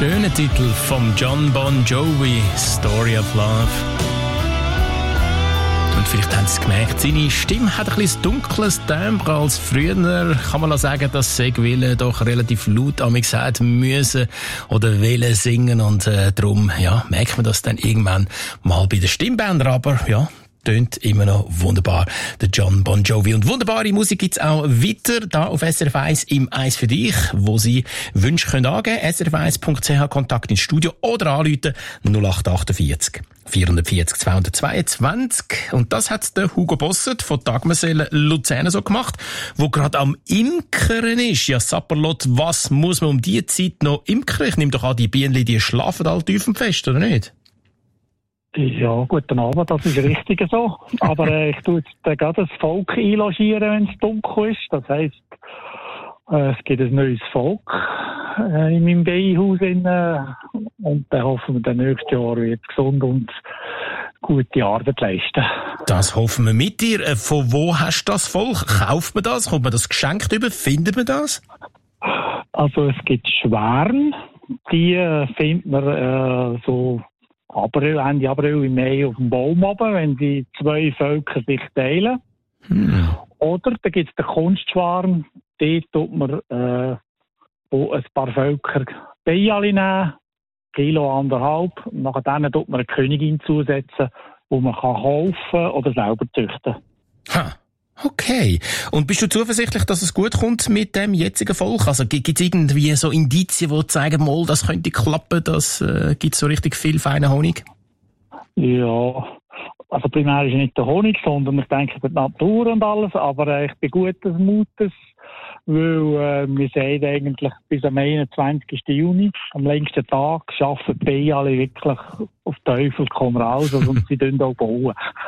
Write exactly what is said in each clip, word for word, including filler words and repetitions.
Schöner Titel vom Jon Bon Jovi, Story of Love. Und vielleicht haben Sie es gemerkt, seine Stimme hat ein bisschen dunkles Timbre als früher. Kann man sagen, dass sie Wille doch relativ laut an mich gesagt müssen oder Wille singen. Und äh, darum ja, merkt man das dann irgendwann mal bei den Stimmbändern. Aber ja, tönt immer noch wunderbar, der Jon Bon Jovi. Und wunderbare Musik gibt's auch weiter da auf S R F eins im Eis für dich, wo Sie Wünsche können angeben, s r f eins punkt c h, Kontakt ins Studio oder anrufen null acht achtundvierzig vierundvierzig zweihundertzweiundzwanzig. Und das hat der Hugo Bossert von Dagmersel Luzern so gemacht, wo gerade am Imkern ist. Ja, Sapperlot, was muss man um diese Zeit noch imkern? Ich nehme doch an, die Bienen, die schlafen alle tief im Fest, oder nicht? Ja, guten Abend, das ist richtig so. Aber äh, ich tue jetzt äh, gerade das Volk einlogieren, wenn es dunkel ist. Das heisst, äh, es gibt ein neues Volk äh, in meinem Beihaus. In, äh, und dann hoffen wir, dann nächstes Jahr wird gesund und gute Arbeit leisten. Das hoffen wir mit dir. Äh, von wo hast du das Volk? Kauft man das? Kommt man das geschenkt über? Findet man das? Also es gibt Schwärme. Die äh, findet man äh, so April, Ende April, im Mai auf dem Baum oben, wenn die zwei Völker sich teilen. Hm. Oder da gibt es den Kunstschwarm, dort tut man äh, wo ein paar Völker Beijali nehmen, Kilo anderthalb, und nach denen tut man eine Königin zusetzen, wo man kann kaufen oder selber züchten. Ha. Okay. Und bist du zuversichtlich, dass es gut kommt mit dem jetzigen Volk? Also gibt es irgendwie so Indizien, die zeigen, mal, das könnte klappen, das äh, gibt so richtig viel feinen Honig? Ja, also primär ist nicht der Honig, sondern ich denke die Natur und alles, aber äh, ich bin gutes Mutes, weil äh, wir sagen eigentlich bis am einundzwanzigsten Juni, am längsten Tag, arbeiten die Bienen alle wirklich auf Teufel komm raus, also, und sie tun auch bauen.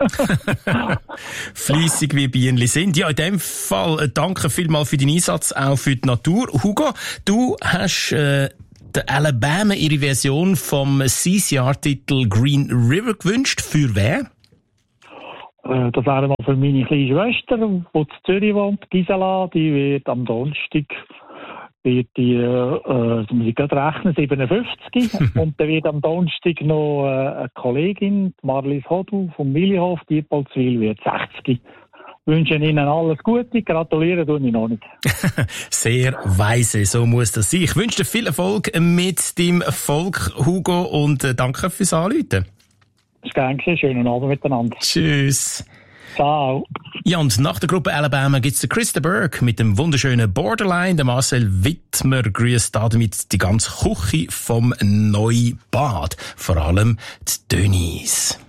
Fleissig wie Bienen sind. Ja, in dem Fall äh, danke vielmals für deinen Einsatz, auch für die Natur. Hugo, du hast äh, der Alabama ihre Version vom C C R-Titel Green River gewünscht. Für wer? Das wäre mal für meine kleine Schwester, die in Zürich wohnt, Gisela. Die wird am Donnerstag, wird die, äh, das muss ich gerade rechnen, siebenundfünfzig. Und dann wird am Donnerstag noch äh, eine Kollegin, Marlies Hodu vom Millihof, die Diepolzwil, wird sechzig. Ich wünsche Ihnen alles Gute, gratulieren tue ich noch nicht. Sehr weise, so muss das sein. Ich wünsche dir viel Erfolg mit deinem Volk, Hugo, und äh, danke fürs Anrufen. Das ist gern geschehen. Schönen Abend miteinander. Tschüss. Ciao. Ja, und nach der Gruppe Alabama gibt's den Chris de Burgh mit dem wunderschönen Borderline. Der Marcel Wittmer grüßt damit die ganze Küche vom Neubad. Vor allem die Dönis.